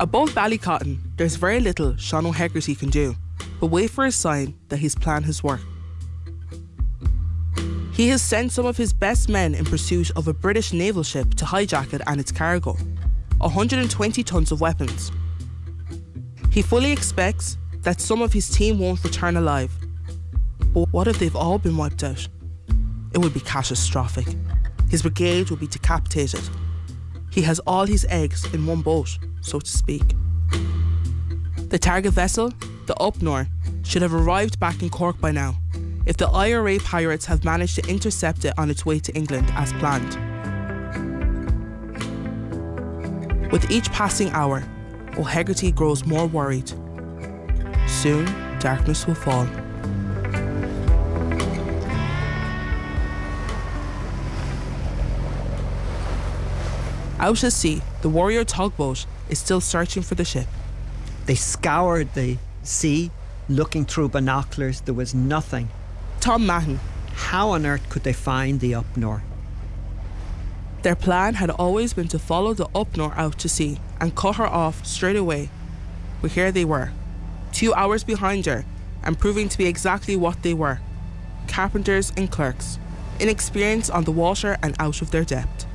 Above Ballycotton, there's very little Sean O'Hegarty can do, but wait for a sign that his plan has worked. He has sent some of his best men in pursuit of a British naval ship to hijack it and its cargo, 120 tons of weapons. He fully expects that some of his team won't return alive. But what if they've all been wiped out? It would be catastrophic. His brigade would be decapitated. He has all his eggs in one boat, so to speak. The target vessel, the Up-Nor, should have arrived back in Cork by now, if the IRA pirates have managed to intercept it on its way to England as planned. With each passing hour, O'Hegarty grows more worried. Soon, darkness will fall. Out at sea, the Warrior tugboat is still searching for the ship. They scoured the sea, looking through binoculars. There was nothing. Tom Mahon. How on earth could they find the Up-Nor? Their plan had always been to follow the Up-Nor out to sea and cut her off straight away. But here they were, 2 hours behind her, and proving to be exactly what they were: carpenters and clerks, inexperienced on the water and out of their depth.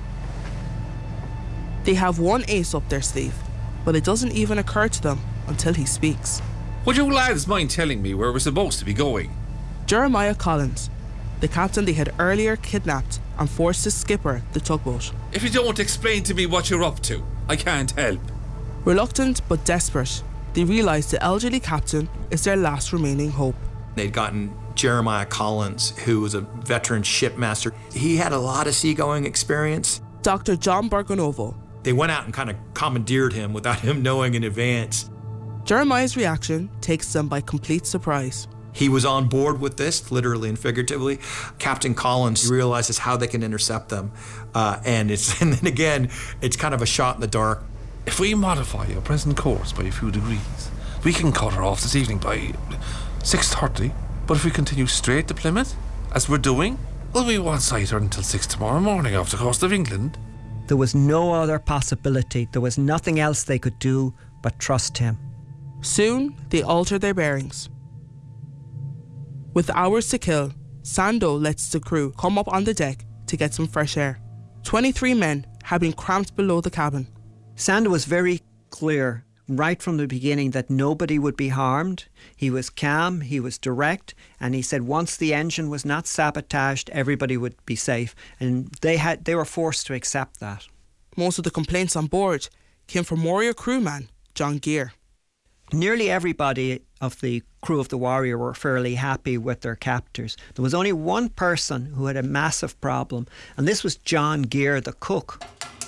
They have one ace up their sleeve, but it doesn't even occur to them until he speaks. Would you lads mind telling me where we're supposed to be going? Jeremiah Collins, the captain they had earlier kidnapped and forced to skipper the tugboat. If you don't explain to me what you're up to, I can't help. Reluctant but desperate, they realise the elderly captain is their last remaining hope. They'd gotten Jeremiah Collins, who was a veteran shipmaster. He had a lot of seagoing experience. Dr. John Borgonovo. They went out and kind of commandeered him without him knowing in advance. Jeremiah's reaction takes them by complete surprise. He was on board with this, literally and figuratively. Captain Collins realizes how they can intercept them. And then again, it's kind of a shot in the dark. If we modify your present course by a few degrees, we can cut her off this evening by 6:30. But if we continue straight to Plymouth, as we're doing, well, we won't sight her until 6 tomorrow morning off the coast of England. There was no other possibility. There was nothing else they could do but trust him. Soon, they alter their bearings. With hours to kill, Sando lets the crew come up on the deck to get some fresh air. 23 men had been cramped below the cabin. Sando was very clear right from the beginning that nobody would be harmed. He was calm, he was direct, and he said once the engine was not sabotaged, everybody would be safe. And they were forced to accept that. Most of the complaints on board came from Warrior crewman John Gear. Nearly everybody of the crew of the Warrior were fairly happy with their captors. There was only one person who had a massive problem, and this was John Gear, the cook.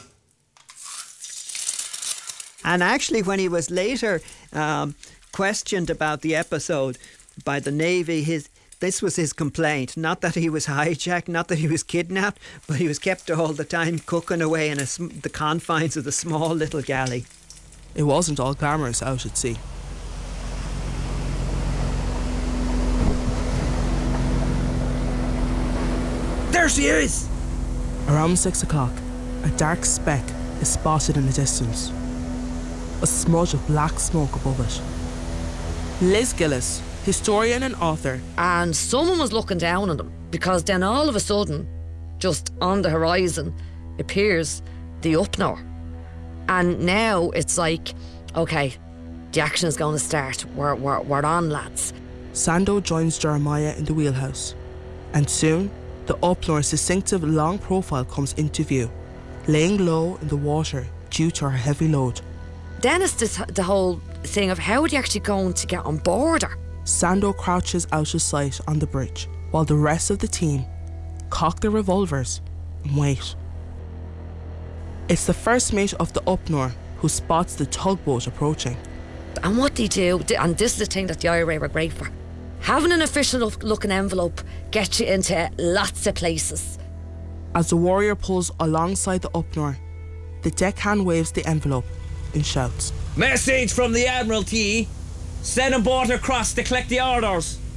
And actually, when he was later questioned about the episode by the Navy, this was his complaint. Not that he was hijacked, not that he was kidnapped, but he was kept all the time cooking away in the confines of the small little galley. It wasn't all glamorous out at sea. There she is! Around 6 o'clock, a dark speck is spotted in the distance. A smudge of black smoke above it. Liz Gillis, historian and author. And someone was looking down on them, because then all of a sudden, just on the horizon, appears the Up-Nor. And now it's like, okay, the action is going to start. We're on, lads. Sando joins Jeremiah in the wheelhouse. And soon, the Up-Nor's distinctive long profile comes into view, laying low in the water due to her heavy load. Then it's the whole thing of how are you actually going to get on board her? Sando crouches out of sight on the bridge, while the rest of the team cock their revolvers and wait. It's the first mate of the Up-Nor who spots the tugboat approaching. And what they do, and this is the thing that the IRA were great for, having an official looking envelope gets you into lots of places. As the Warrior pulls alongside the Up-Nor, the deckhand waves the envelope and shouts, Message from the Admiralty. Send a boat across to collect the orders.